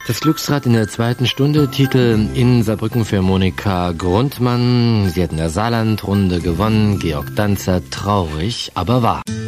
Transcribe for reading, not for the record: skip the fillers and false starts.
Das Glücksrad in der zweiten Stunde, Titel in Saarbrücken für Monika Grundmann. Sie hat in der Saarlandrunde gewonnen, Georg Danzer, traurig, aber wahr.